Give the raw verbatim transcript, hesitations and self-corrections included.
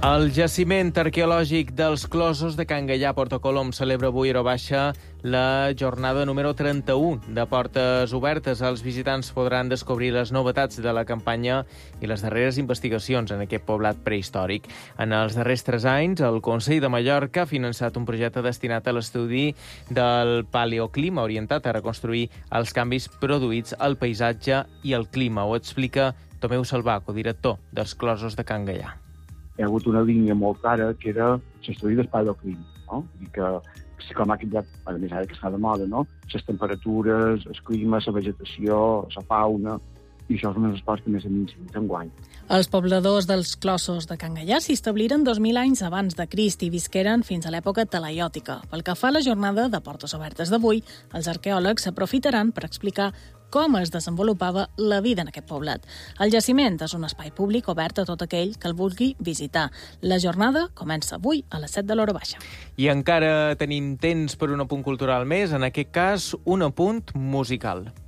El jaciment arqueològic dels Closos de Can Gaià a Porto Colom celebra avui a Baixa la jornada número trenta-u de portes obertes. Els visitants podran descobrir les novetats de la campanya i les darreres investigacions en aquest poblat prehistòric. En els darrers tres anys, el Consell de Mallorca ha finançat un projecte destinat a l'estudi del paleoclima, orientat a reconstruir els canvis produïts al paisatge i al clima. Ho explica Tomeu Salvaco, director dels Closos de Can Gaià. Hi ha hagut una línia molt clara que era l'estudi del paleoclima, no? I que, com ha canviat, a més ara que està de moda, no? Les temperatures, el clima, la vegetació, la fauna, i això és una de les coses que més hem incidit enguany. Els pobladors dels Closos de Can Gaià s'establiren dos mil anys abans de Crist i visqueren fins a l'època talaiòtica. Pel que fa a la jornada de portes obertes d'avui, els arqueòlegs s'aprofitaran per explicar com es desenvolupava la vida en aquest poblat. El jaciment és un espai públic obert a tot aquell que el vulgui visitar. La jornada comença avui a les set de l'hora baixa. I encara tenim temps per un apunt cultural més, en aquest cas un apunt musical.